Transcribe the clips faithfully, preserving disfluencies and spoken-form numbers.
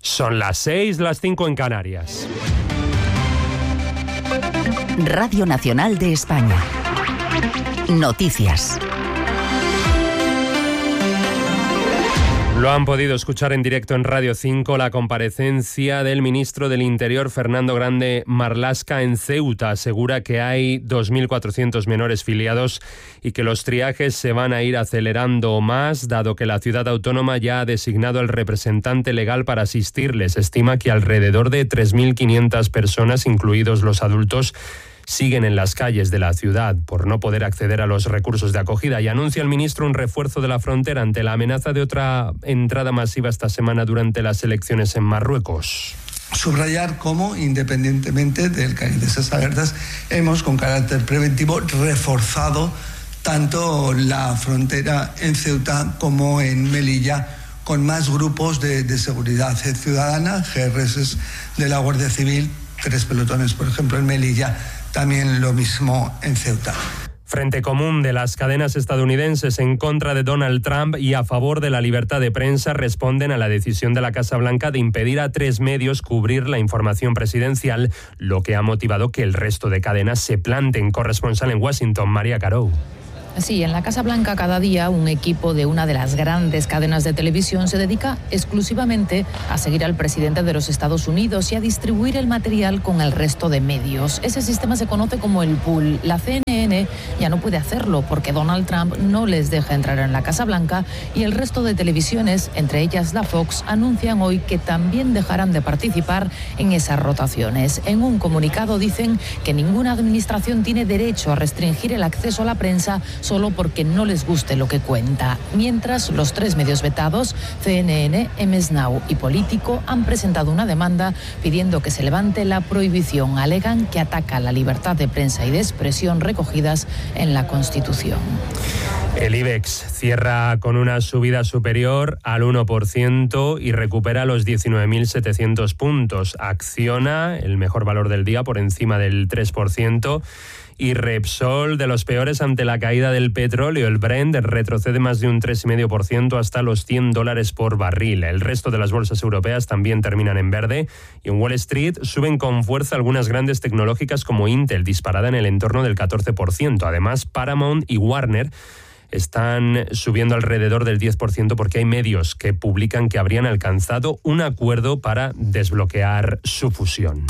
Son las seis, las cinco en Canarias. Radio Nacional de España. Noticias. Lo han podido escuchar en directo en Radio cinco, la comparecencia del ministro del Interior, Fernando Grande Marlaska, en Ceuta. Asegura que hay dos mil cuatrocientos menores filiados y que los triajes se van a ir acelerando más, dado que la ciudad autónoma ya ha designado al representante legal para asistirles. Estima que alrededor de tres mil quinientas personas, incluidos los adultos, siguen en las calles de la ciudad por no poder acceder a los recursos de acogida, y anuncia el ministro un refuerzo de la frontera ante la amenaza de otra entrada masiva esta semana durante las elecciones en Marruecos. Subrayar cómo, independientemente del cariz de esas alertas, hemos, con carácter preventivo, reforzado tanto la frontera en Ceuta como en Melilla, con más grupos de, de seguridad ciudadana, G R S de la Guardia Civil, tres pelotones, por ejemplo, en Melilla. También lo mismo en Ceuta. Frente común de las cadenas estadounidenses en contra de Donald Trump y a favor de la libertad de prensa responden a la decisión de la Casa Blanca de impedir a tres medios cubrir la información presidencial, lo que ha motivado que el resto de cadenas se planten. Corresponsal en Washington, María Carou. Sí, en la Casa Blanca cada día un equipo de una de las grandes cadenas de televisión se dedica exclusivamente a seguir al presidente de los Estados Unidos y a distribuir el material con el resto de medios. Ese sistema se conoce como el pool. La C N N ya no puede hacerlo porque Donald Trump no les deja entrar en la Casa Blanca, y el resto de televisiones, entre ellas la Fox, anuncian hoy que también dejarán de participar en esas rotaciones. En un comunicado dicen que ninguna administración tiene derecho a restringir el acceso a la prensa solo porque no les guste lo que cuenta. Mientras, los tres medios vetados, C N N, M S Now y Político, han presentado una demanda pidiendo que se levante la prohibición. Alegan que ataca la libertad de prensa y de expresión recogidas en la Constitución. El IBEX cierra con una subida superior al uno por ciento y recupera los diecinueve mil setecientos puntos. Acciona, el mejor valor del día, por encima del tres por ciento. Y Repsol, de los peores ante la caída del petróleo. El Brent retrocede más de un tres coma cinco por ciento hasta los cien dólares por barril. El resto de las bolsas europeas también terminan en verde, y en Wall Street suben con fuerza algunas grandes tecnológicas como Intel, disparada en el entorno del catorce por ciento. Además, Paramount y Warner están subiendo alrededor del diez por ciento porque hay medios que publican que habrían alcanzado un acuerdo para desbloquear su fusión.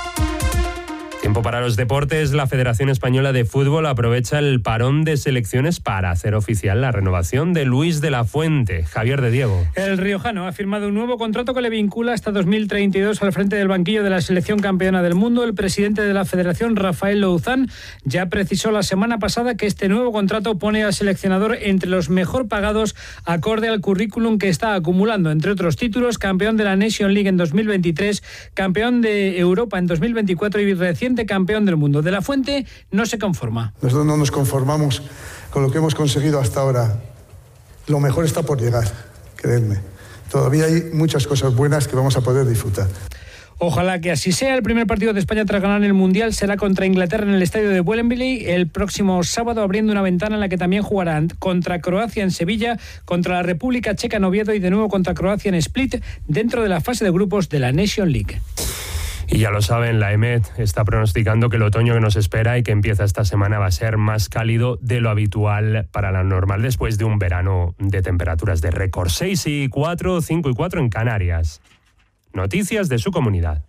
Tiempo para los deportes. La Federación Española de Fútbol aprovecha el parón de selecciones para hacer oficial la renovación de Luis de la Fuente. Javier de Diego. El riojano ha firmado un nuevo contrato que le vincula hasta dos mil treinta y dos al frente del banquillo de la selección campeona del mundo. El presidente de la Federación, Rafael Louzán, ya precisó la semana pasada que este nuevo contrato pone al seleccionador entre los mejor pagados acorde al currículum que está acumulando, entre otros títulos: campeón de la Nation League en dos mil veintitrés, campeón de Europa en dos mil veinticuatro y reciente campeón del mundo. De la Fuente no se conforma. Nosotros no nos conformamos con lo que hemos conseguido hasta ahora. Lo mejor está por llegar, creedme. Todavía hay muchas cosas buenas que vamos a poder disfrutar. Ojalá que así sea. El primer partido de España tras ganar el Mundial será contra Inglaterra en el estadio de Wembley el próximo sábado, abriendo una ventana en la que también jugarán contra Croacia en Sevilla, contra la República Checa en Oviedo y de nuevo contra Croacia en Split, dentro de la fase de grupos de la Nation League. Y ya lo saben, la E M E T está pronosticando que el otoño que nos espera y que empieza esta semana va a ser más cálido de lo habitual para la normal, después de un verano de temperaturas de récord. seis y cuatro, cinco y cuatro en Canarias. Noticias de su comunidad.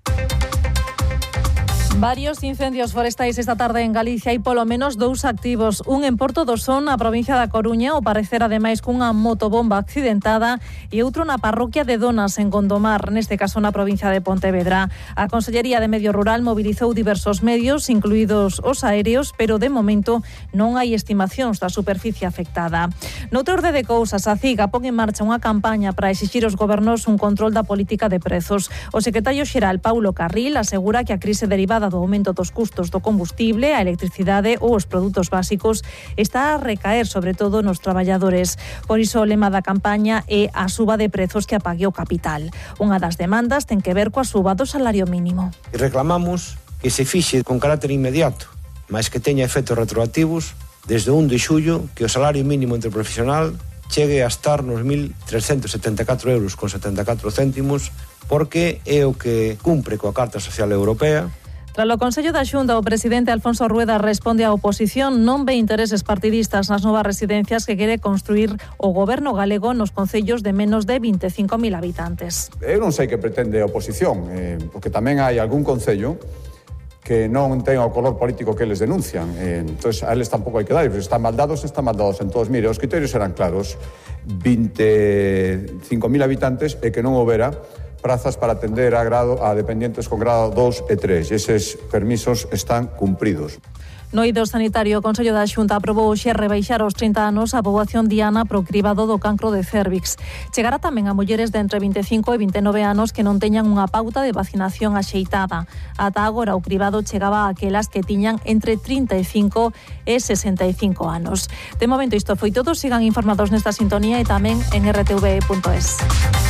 Varios incendios forestais esta tarde en Galicia e polo menos dous activos. Un en Porto do Son, a provincia da Coruña, ao parecer ademais cunha motobomba accidentada, e outro na parroquia de Donas, en Gondomar, neste caso na provincia de Pontevedra. A Consellería de Medio Rural mobilizou diversos medios, incluídos os aéreos, pero de momento non hai estimacións da superficie afectada. Noutro orde de cousas, a CIGA pon en marcha unha campaña para exixir aos gobernos un control da política de prezos. O secretario xeral Paulo Carril asegura que a crise derivada do aumento dos custos do combustible, a electricidade ou os produtos básicos está a recaer sobre todo nos traballadores. Por iso o lema da campaña é a suba de prezos que apague o capital. Unha das demandas ten que ver coa suba do salario mínimo. Reclamamos que se fixe con carácter inmediato, mas que teña efectos retroactivos desde o primeiro de xullo, que o salario mínimo interprofesional chegue a estar nos mil trescentos setenta e catro euros con setenta e catro céntimos, porque é o que cumpre coa Carta Social Europea. Tras o Consello da Xunta, o presidente Alfonso Rueda responde á oposición non ve intereses partidistas nas novas residencias que quere construir o goberno galego nos concellos de menos de veinticinco mil habitantes. Eu non sei que pretende a oposición, eh, porque tamén hai algún concello que non ten o color político que eles denuncian. Eh, entón, a eles tampouco hai que dar. Están mal dados, están mal dados en todos. Mire, os criterios eran claros. veinticinco mil habitantes e que non houbera prazas para atender a, grado, a dependientes con grado dos e tres. E eses permisos están cumpridos. No eido sanitario, o Consello da Xunta aprobou xe rebaixar aos trinta anos a poboación diana pro cribado do cancro de cérvix. Chegará tamén a mulleres de entre veinticinco e veintinove anos que non teñan unha pauta de vacinación axeitada. Ata agora o cribado chegaba a aquelas que tiñan entre trinta e cinco e sesenta e cinco anos. De momento isto foi todo. Sigan informados nesta sintonía e tamén en r t v punto es.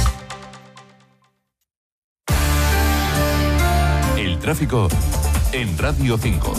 El tráfico en Radio cinco.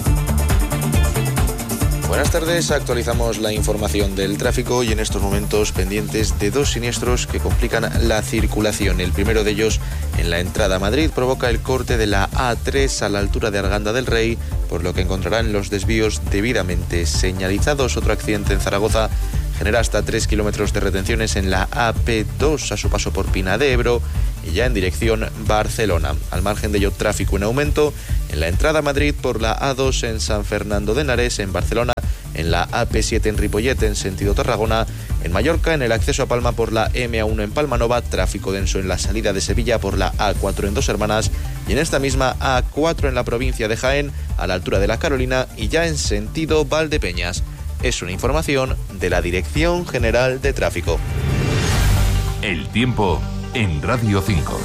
Buenas tardes, actualizamos la información del tráfico y en estos momentos pendientes de dos siniestros que complican la circulación. El primero de ellos en la entrada a Madrid provoca el corte de la A tres a la altura de Arganda del Rey, por lo que encontrarán los desvíos debidamente señalizados. Otro accidente en Zaragoza genera hasta tres kilómetros de retenciones en la A P dos a su paso por Pina de Ebro y ya en dirección Barcelona. Al margen de ello, tráfico en aumento en la entrada a Madrid por la A dos en San Fernando de Henares, en Barcelona, en la A P siete en Ripollet en sentido Tarragona, en Mallorca, en el acceso a Palma por la M A uno en Palmanova, tráfico denso en la salida de Sevilla por la A cuatro en Dos Hermanas y en esta misma A cuatro en la provincia de Jaén, a la altura de la Carolina y ya en sentido Valdepeñas. Es una información de la Dirección General de Tráfico. El tiempo en Radio cinco.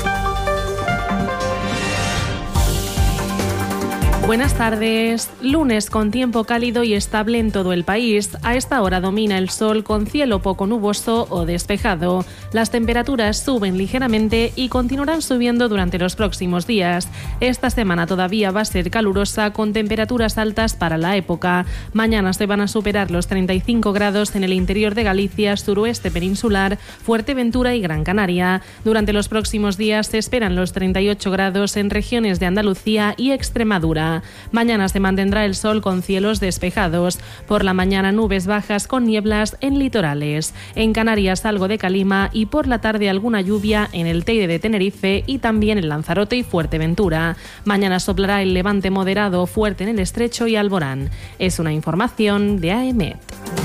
Buenas tardes. Lunes con tiempo cálido y estable en todo el país. A esta hora domina el sol con cielo poco nuboso o despejado. Las temperaturas suben ligeramente y continuarán subiendo durante los próximos días. Esta semana todavía va a ser calurosa con temperaturas altas para la época. Mañana se van a superar los treinta y cinco grados en el interior de Galicia, suroeste peninsular, Fuerteventura y Gran Canaria. Durante los próximos días se esperan los treinta y ocho grados en regiones de Andalucía y Extremadura. Mañana se mantendrá el sol con cielos despejados. Por la mañana nubes bajas con nieblas en litorales. En Canarias algo de calima y por la tarde alguna lluvia en el Teide de Tenerife y también en Lanzarote y Fuerteventura. Mañana soplará el levante moderado fuerte en el Estrecho y Alborán. Es una información de A E M E T.